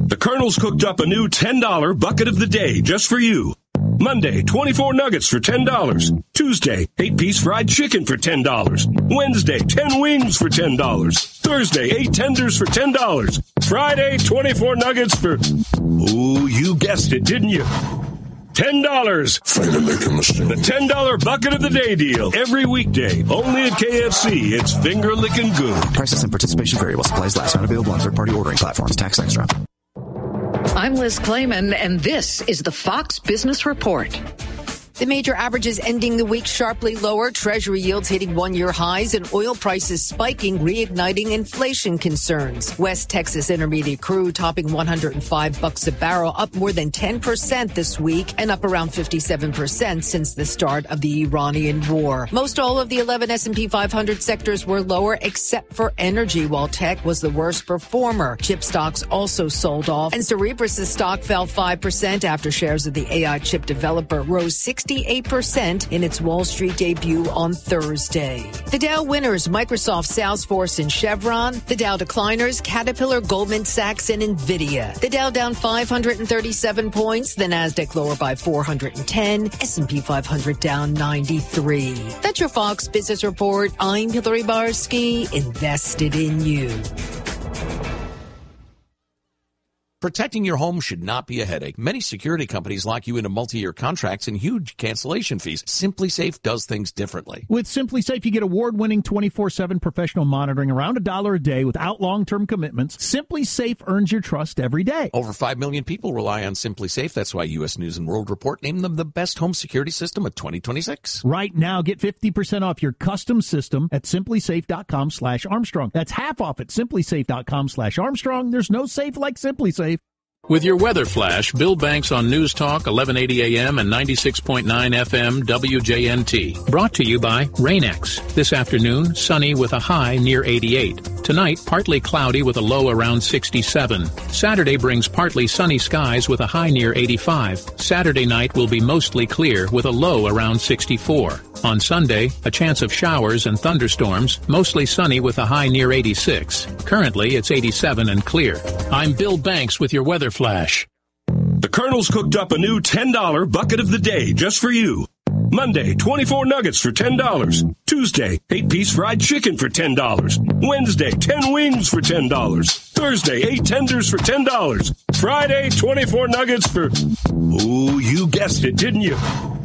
The Colonel's cooked up a new $10 bucket of the day just for you. Monday, 24 nuggets for $10. Tuesday, 8-piece fried chicken for $10. Wednesday, 10 wings for $10. Thursday, 8 tenders for $10. Friday, 24 nuggets for, oh, you guessed it, didn't you? $10. Finger licking machine. The $10 bucket of the day deal. Every weekday, only at KFC. It's finger licking good. Prices and participation vary while supplies last. Not available on third-party ordering platforms. Tax extra. I'm Liz Klayman, and this is the Fox Business Report. The major averages ending the week sharply lower, Treasury yields hitting one-year highs, and oil prices spiking, reigniting inflation concerns. West Texas Intermediate crude topping $105 a barrel, up more than 10% this week and up around 57% since the start of the Iranian war. Most all of the 11 S&P 500 sectors were lower except for energy, while tech was the worst performer. Chip stocks also sold off, and Cerebras' stock fell 5% after shares of the AI chip developer rose 68% in its Wall Street debut on Thursday. The Dow winners, Microsoft, Salesforce, and Chevron. The Dow decliners, Caterpillar, Goldman Sachs, and NVIDIA. The Dow down 537 points. The Nasdaq lower by 410. S&P 500 down 93. That's your Fox Business Report. I'm Hillary Barsky, invested in you. Protecting your home should not be a headache. Many security companies lock you into multi-year contracts and huge cancellation fees. SimpliSafe does things differently. With SimpliSafe, you get award-winning 24/7 professional monitoring around $1 a day without long-term commitments. SimpliSafe earns your trust every day. Over 5 million people rely on SimpliSafe. That's why U.S. News & World Report named them the best home security system of 2026. Right now, get 50% off your custom system at SimpliSafe.com/Armstrong. That's half off at SimpliSafe.com/Armstrong. There's no safe like SimpliSafe. With your weather flash, Bill Banks on News Talk 1180 AM and 96.9 FM WJNT. Brought to you by Rain-X. This afternoon, sunny with a high near 88. Tonight, partly cloudy with a low around 67. Saturday brings partly sunny skies with a high near 85. Saturday night will be mostly clear with a low around 64. On Sunday, a chance of showers and thunderstorms, mostly sunny with a high near 86. Currently, it's 87 and clear. I'm Bill Banks with your weather flash. The Colonel's cooked up a new $10 bucket of the day just for you. Monday, 24 nuggets for $10. Tuesday, 8-piece fried chicken for $10. Wednesday, 10 wings for $10. Thursday, 8 tenders for $10. Friday, 24 nuggets for, oh, you guessed it, didn't you?